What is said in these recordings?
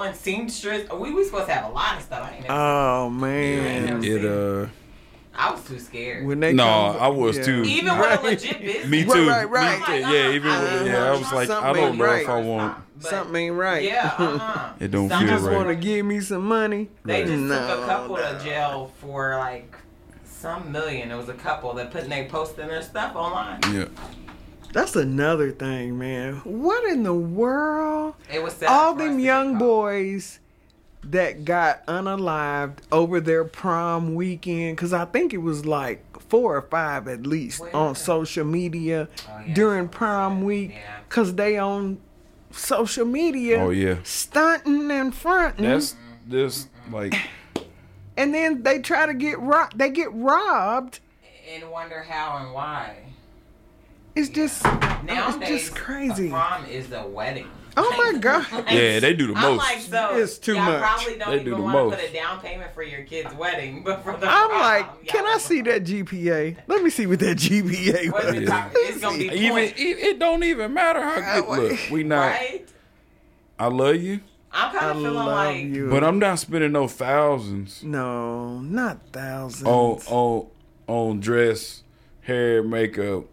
sewing, seamstress. We supposed to have a lot of stuff. I ain't never Oh seen man, it. I was too scared. when they I was too. Even with a legit business. Me too. Right. I'm like, I was like, I don't know if I want. something ain't right. Yeah, It don't You feel just right. want to give me some money. They just No, took a couple no. to jail for like some million. It was a couple that they posting their stuff online. Yeah. That's another thing, man. What in the world? It was set up All for us them to young get caught. boys that got unalived over their prom weekend, because I think it was like 4 or 5 at least Where? on social media Oh, yeah, during so prom sad. week, Yeah. because they on social media Oh yeah. stunting and fronting. That's this like. And then they try to get robbed. They get robbed. And wonder how and why. It's just, Nowadays, it's just crazy. A prom is a wedding. Oh my God. Yeah, they do the I'm most. like, so It's too y'all much. probably don't They do even the want to most. put a down payment for your kid's wedding, but for the I'm prom, like, can y'all I see that GPA? Let me see what that GPA What was. is it? It's gonna be Even point, it don't even matter how good. Look, we not. right? I love you, I'm kind I of feeling love like you. but I'm not spending no thousands No, not thousands. on dress, hair, makeup,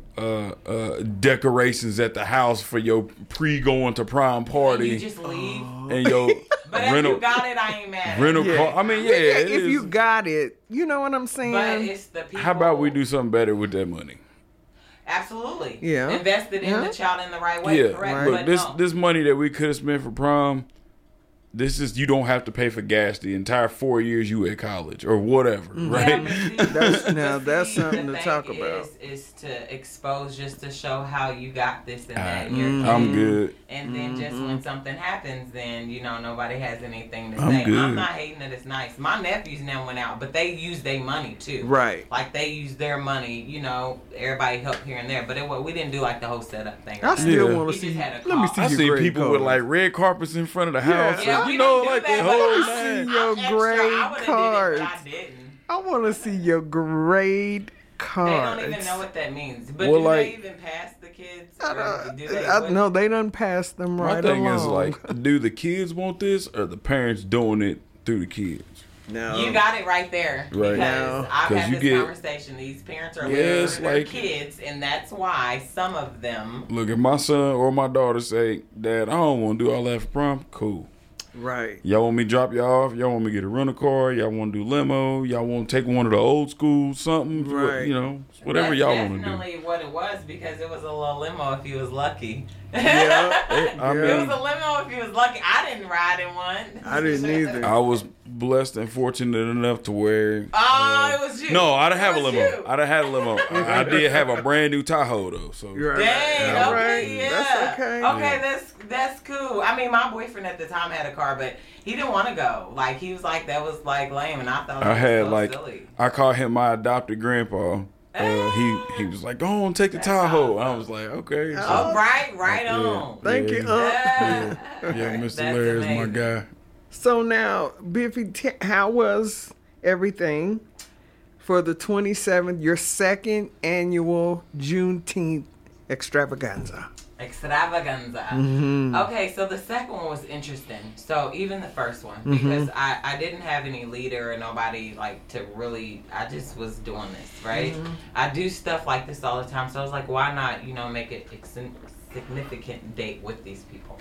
decorations at the house for your going to prom party you just leave. and your But if rental you got it, I ain't mad. rental Yeah. car. I mean, yeah, Yeah, it if is. you got it, you know what I'm saying? But it's the people. How about we do something better with that money? Absolutely. Yeah. Invested in Yeah. the child in the right way. Yeah, Correct. look, But this no. this money that we could have spent for prom, this is you don't have to pay for gas the entire 4 years you at college or whatever, Yeah, right? but see, That's see, something the to thing talk about. Is to expose just to show how you got this and that. I'm good. And then just when something happens, then nobody has anything to I'm say. good. I'm not hating that it's nice. My nephews now went out, but they used their money too. Right. Like they used their money. Everybody helped here and there, but we didn't do like the whole setup thing. I still Yeah. want We to just see. had a Let me call. see I your see grade people with cards. like red carpets in front of the house. Yeah, and, we you know, didn't do like that, the but whole I nine. see your I'm extra. grade I would've did it, cards. but I didn't. I want to see your grade cards. They don't even know what that means. But Well, do like- they even pass the kids? Or do they? No, they done passed them My right thing along. is like, do the kids want this or the parents doing it through the kids? no. You got it right there. Right. Because Now, I've 'cause had you this get- conversation. These parents are Yeah, listening it's to their like- kids, and that's why some of them. Look, if my son or my daughter say, "Dad, I don't want to do all that for prom," cool. Right. Y'all want me to drop y'all off? Y'all want me to get a rental car? Y'all want to do limo? Y'all want to take one of the old school something? Right. Whatever That's y'all want to do. definitely what it was because it was a little limo if you was lucky. Yeah. I It mean, was a limo if you was lucky. I didn't ride in one. I didn't either. I was blessed and fortunate enough to where. Oh, it was you. No, I didn't have a It was limo. you. I didn't have a limo. I did have a brand new Tahoe though. So You're right. Dang, All okay, right. yeah. That's okay. Okay, that's cool. I mean, my boyfriend at the time had a car, but he didn't want to go. Like, he was like, that was, like, lame, and I thought I that had was so like silly. I called him my adopted grandpa. He was like, "Go on, take the That's Tahoe." awesome. I was like, "Okay." So, Oh, right yeah. on. Thank you, Yeah. Yeah, Mr. That's Lair is my amazing. guy. So now, Biffy, how was everything for the 27th, your second annual Juneteenth extravaganza? Extravaganza. Mm-hmm. Okay, so the second one was interesting. So even the first one, because I didn't have any leader or nobody like to really. I just was doing this, right? I do stuff like this all the time, so I was like, why not? Make it significant date with these people.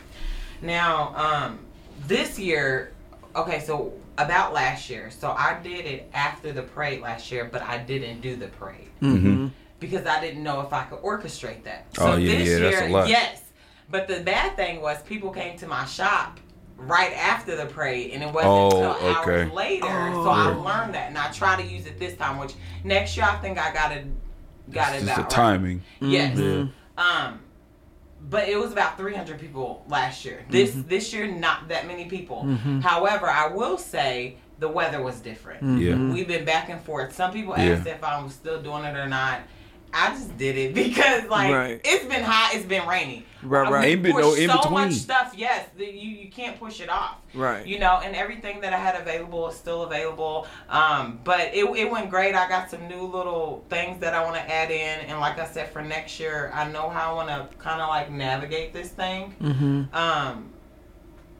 Now, this year, okay, so about last year, so I did it after the parade last year, but I didn't do the parade. Mm-hmm. Because I didn't know if I could orchestrate that. So Oh, yeah, this yeah, year, that's a lot. yes. But the bad thing was people came to my shop right after the parade, and it wasn't Oh, until hours okay. later. So I learned that, and I try to use it this time. Which next year I think I got it It's just about the right. timing. Yes. Yeah. But it was about 300 people last year. This year, not that many people. However, I will say the weather was different. Yeah. We've been back and forth. Some people Yeah. asked if I was still doing it or not. I just did it because, like, Right. it's been hot, it's been rainy. Right. Ain't been no in so between. much stuff, yes, that you can't push it off. Right. And everything that I had available is still available. But it went great. I got some new little things that I want to add in. And like I said, for next year, I know how I want to kind of, like, navigate this thing.